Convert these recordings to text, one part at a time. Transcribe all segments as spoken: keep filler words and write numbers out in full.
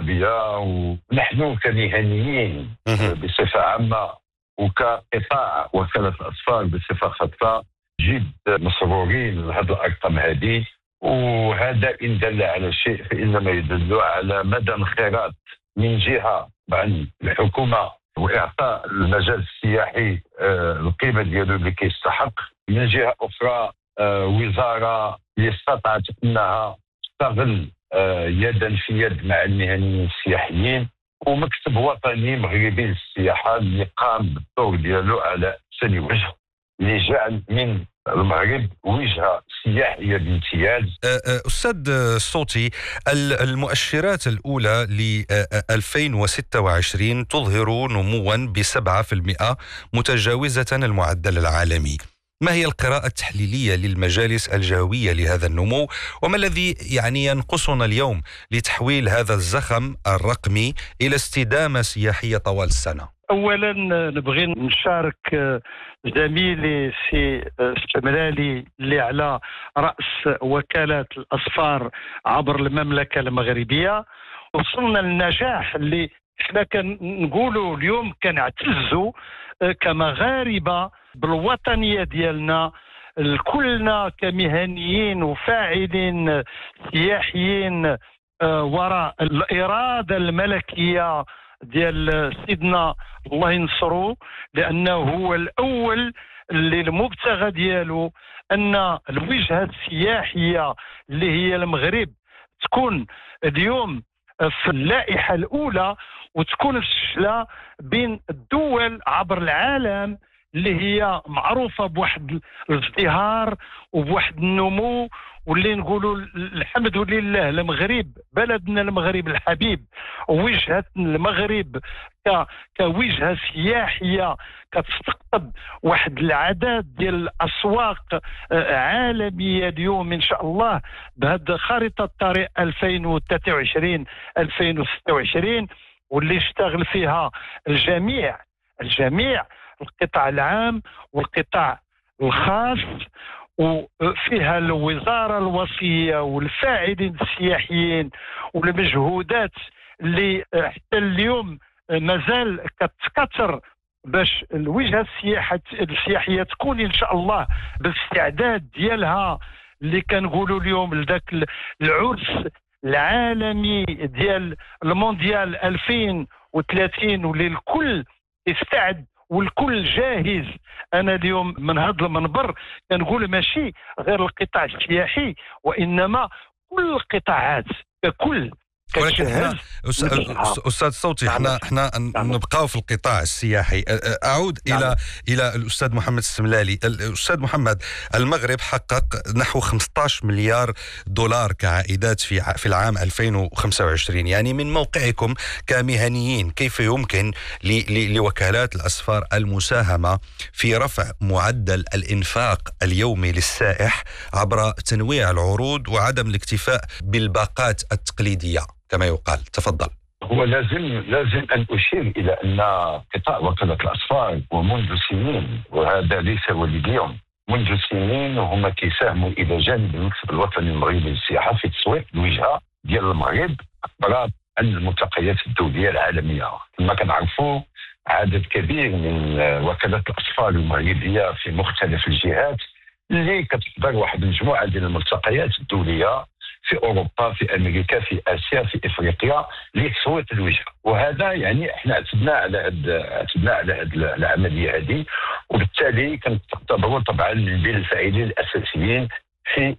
المغربية، ونحن كمهنيين بصفة عامة وكقطاع وكالة الأسفار بصفة خاصة جد مسرورين لهذه الأرقام هذه. وهذا إن دل على شيء فإنما يدل على مدى انخراط من جهة عن الحكومة وإعطاء المجال السياحي القيمة ديالو اللي كيستحق، من جهة أخرى وزارة اللي استطاعت أنها تستغل يدا في يد مع المهنيين السياحيين، ومكتب وطني مغربي للسياحة اللي قام بالدور ديالو على أحسن وجه لجعل من المغرب وجهة سياحية بامتياز. أستاذ الصوتي، المؤشرات الأولى ل ألفين وستة وعشرين تظهر نموا بسبعة في المئة متجاوزة المعدل العالمي. ما هي القراءة التحليلية للمجالس الجهوية لهذا النمو، وما الذي يعني ينقصنا اليوم لتحويل هذا الزخم الرقمي إلى استدامة سياحية طوال السنة؟ أولا نبغي نشارك زميلي سي السمرالي اللي على رأس وكالة الأسفار عبر المملكة المغربية. وصلنا للنجاح اللي احنا كنقولوا اليوم، كنعتزوا كمغاربة بالوطنية ديالنا كلنا كمهنيين وفاعلين سياحيين وراء الإرادة الملكية ديال سيدنا الله ينصرو، لأنه هو الأول اللي المبتغى ديالو أن الوجهة السياحية اللي هي المغرب تكون اليوم في اللائحة الأولى وتكون الشلة بين الدول عبر العالم اللي هي معروفة بواحد الازدهار وبواحد النمو، واللي نقولوا الحمد لله المغرب بلدنا المغرب الحبيب، ووجهة المغرب كوجهة سياحية كتستقطب واحد العدد ديال الأسواق عالمية اليوم إن شاء الله بهذا خارطة الطريق ألفين وثلاثة وعشرين ألفين وستة وعشرين، واللي اشتغل فيها الجميع الجميع القطاع العام والقطاع الخاص، وفيها الوزارة الوصية والفاعلين السياحيين والمجهودات اللي حتى اليوم مازال كتكثر باش الوجهة السياحة السياحية تكون إن شاء الله بالاستعداد ديالها اللي كنقولوا اليوم لذاك العرس العالمي ديال المونديال ألفين وثلاثين واللي الكل يستعد والكل جاهز. أنا اليوم من هذا المنبر كنقول ماشي غير القطاع السياحي وإنما كل القطاعات ككل. ولكن احنا استاذ صوتي احنا احنا نبقاو في القطاع السياحي. اعود نعم. الى الى الاستاذ محمد السملالي. الاستاذ محمد، المغرب حقق نحو خمسة عشر مليار دولار كعائدات في في العام ألفين وخمسة وعشرين. يعني من موقعكم كمهنيين كيف يمكن لوكالات الأسفار المساهمة في رفع معدل الإنفاق اليومي للسائح عبر تنويع العروض وعدم الاكتفاء بالباقات التقليدية كما يقال؟ تفضل. هو لازم لازم أن أشير إلى أن قطاع وكالة الأسفار ومنذ سنين، وهذا ليس ولد اليوم، منذ سنين وهم كيساهموا إلى جانب المكتب الوطني المغربي للسياحة في تسويق الوجهة ديال المغرب عبر عن الملتقيات الدولية العالمية. كما كنعرفوا عدد كبير من وكالات الأسفار المغربية في مختلف الجهات اللي كتحضر واحد المجموعة ديال الملتقيات الدولية في أوروبا، في أمريكا، في آسيا، في إفريقيا لتسويق الوجهة. وهذا يعني احنا اعتدنا على هاد اعتدنا على هاد العملية هذه، وبالتالي كنعتبروا طبعا من بين الفاعلين الأساسيين في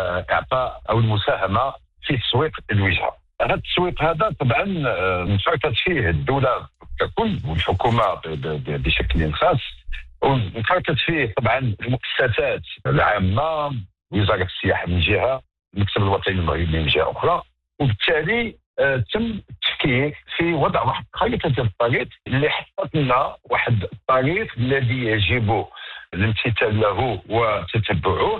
إعطاء أو المساهمة في تسويق الوجهة. هذا التسويق هذا طبعا انفردت فيه الدولة ككل والحكومة بشكل خاص، وانفردت فيه طبعا المؤسسات العامة، وزارة السياحة من جهة، المكتب الوطني المغربي من جهة أخرى. وبالتالي آه تم التفكير في وضع واحد خريطة ديال الطريق اللي حطت لنا واحد الطريق الذي يجب الامتثال له وتتبعه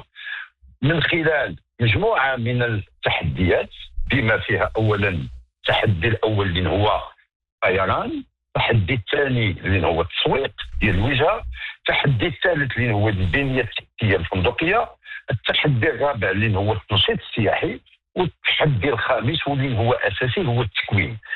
من خلال مجموعة من التحديات، بما فيها أولا التحدي الأول اللي هو طيران، التحدي الثاني اللي هو التسويق ديال الوجهة، التحدي الثالث اللي هو البنية التحتية الفندقية، التحدي الرابع اللي هو التنشيط السياحي، والتحدي الخامس واللي هو أساسي هو التكوين.